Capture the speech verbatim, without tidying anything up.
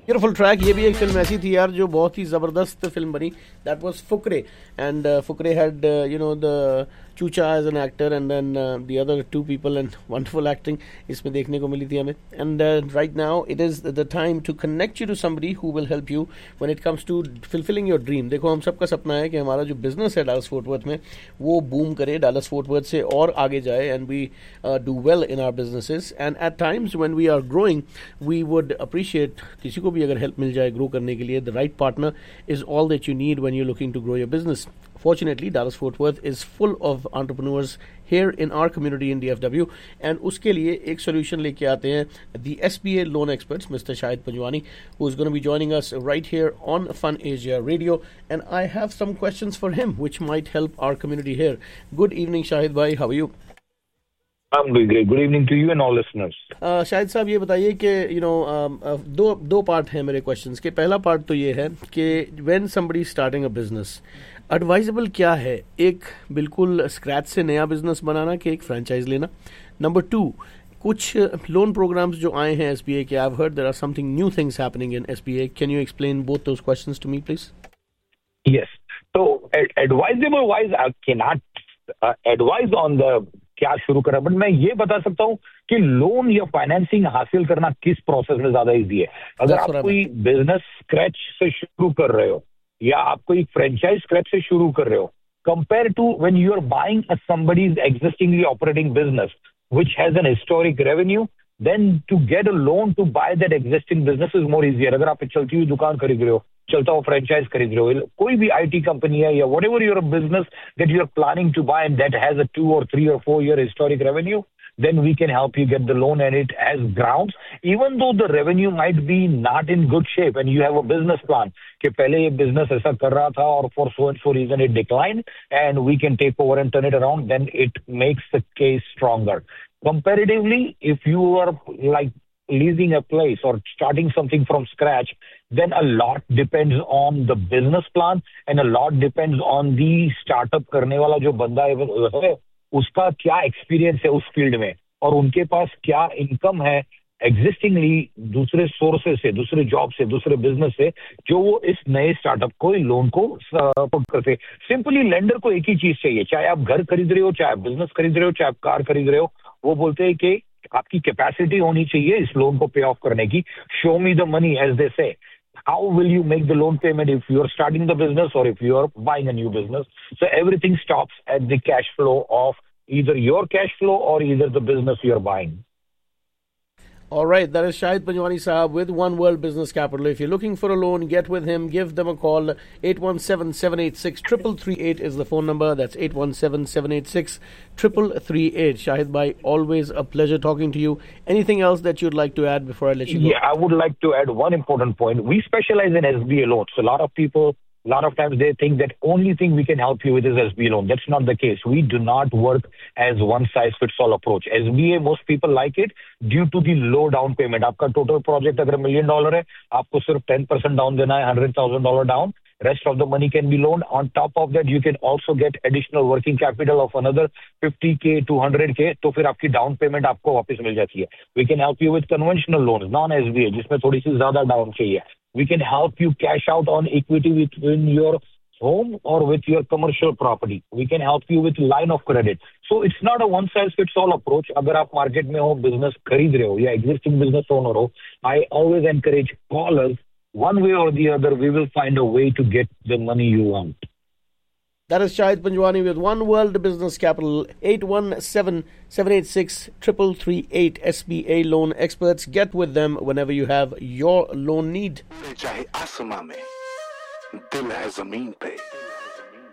Beautiful track. ये भी एक फिल्म ऐसी थी यार जो बहुत ही जबरदस्त फिल्म बनी. That was Fukrey. And Fukrey had you know the चूचा as an actor and then the other to people and wonderful acting इसमें देखने को मिली थी हमें. And right now it is the time to connect you to somebody who will help you when it comes to fulfilling your dream. देखो, हम सबका सपना है कि हमारा जो बिजनेस है डालस फोर्ट वर्थ में वो बूम करे, डालस फोर्ट वर्थ से और आगे जाए, and we do well in our businesses. And eight times when we are growing we would appreciate किसी को भी अगर हेल्प मिल जाए ग्रो करने के लिए. The right partner is all that you need when you looking to grow your business. Fortunately, Dallas Fort Worth is full of entrepreneurs here in our community in D F W, and उसके लिए एक solution लेके आते हैं the S B A loan experts, Mister Shahid Panjwani, who is going to be joining us right here on Fun Asia Radio, and I have some questions for him which might help our community here. Good evening, Shahid bhai, how are you? I'm doing great. Good evening to you and all listeners. Uh, Shahid साहब, ये बताइए कि you know दो दो part हैं मेरे questions के. पहला पार्ट तो ये है कि when somebody starting a business, advisable क्या है? एक बिल्कुल स्क्रैच से नया बिजनेस बनाना कि एक फ्रेंचाइज लेना? नंबर टू, कुछ लोन प्रोग्राम्स जो आए हैं एसबीआई के, I have heard there are something new things happening in SBI. Can you explain both those questions to me please? Yes. So, ad- advisable wise, I cannot uh, advise on the क्या शुरू करा, but मैं ये बता सकता हूँ कि loan या फाइनेंसिंग हासिल करना किस प्रोसेस में ज्यादा इजी है. अगर आप कोई बिजनेस स्क्रैच से शुरू कर रहे हो या आप कोई फ्रेंचाइज स्क्रैच से शुरू कर रहे हो, compare to when you are buying a somebody's एक्जिस्टिंगली operating business which has an historic revenue, then to get a loan to buy that existing business is more easier. अगर आप चलती हुई दुकान खरीद रहे हो, चलता हुआ फ्रेंचाइज खरीद रहे हो, कोई भी आईटी कंपनी है या whatever your business that you are planning to buy and that has a two or three or four year historic revenue, then we can help you get the loan and it has grounds. Even though the revenue might be not in good shape and you have a business plan कि पहले ये business ऐसा कर रहा था और for so and so reason it declined and we can take over and turn it around, then it makes the case stronger. Comparatively, if you are like leasing a place or starting something from scratch, then a lot depends on the business plan and a lot depends on the startup करने वाला जो बंदा है उसका क्या experience है उस field में और उनके पास क्या इनकम है एग्जिस्टिंगली दूसरे सोर्सेस से, दूसरे जॉब से, दूसरे बिजनेस से, जो वो इस नए स्टार्टअप को, लोन को सपोर्ट करते. सिंपली लेंडर को एक ही चीज चाहिए, चाहे आप घर खरीद रहे हो, चाहे आप बिजनेस खरीद रहे हो, चाहे आप कार खरीद रहे हो, वो बोलते हैं कि आपकी कैपेसिटी होनी चाहिए इस लोन को पे ऑफ करने की. Show me the money as they से. How will you make the loan payment if you are starting the business or if you are buying a new business? So everything stops at the cash flow of either your cash flow or either the business you are buying. All right, that is Shahid Panjwani Sahab with One World Business Capital. If you're looking for a loan, get with him. Give them a call. eight one seven, seven eight six, three three three eight is the phone number. That's eight one seven, seven eight six, three three three eight. Shahid bhai, always a pleasure talking to you. Anything else that you'd like to add before I let you go? Yeah, I would like to add one important point. We specialize in S B A loans. So a lot of people, a lot of times they think that only thing we can help you with is S B A loan. That's not the case. We do not work as one size fits all approach. S B A, most people like it due to the low down payment. आपका total project अगर million dollar है, आपको सिर्फ ten percent down देना है, one hundred thousand dollars down. Rest of the money can be loaned. On top of that, you can also get additional working capital of another fifty K, two hundred K. तो फिर आपकी down payment आपको वापस मिल जाती है. We can help you with conventional loans, non-S B A, जिसमें थोड़ी सी ज़्यादा down चाहिए. We can help you cash out on equity within your home or with your commercial property. We can help you with line of credit. So it's not a one size fits all approach. अगर आप market में हो, business खरीद रहे हो या existing business owner हो, I always encourage call us. One way or the other, we will find a way to get the money you want. That is Shahid Panjwani with One World Business Capital. Eight one seven, seven eight six, three three three eight. S B A loan experts. Get with them whenever you have your loan need. चाहे आसमां में, दिल है जमीन पे.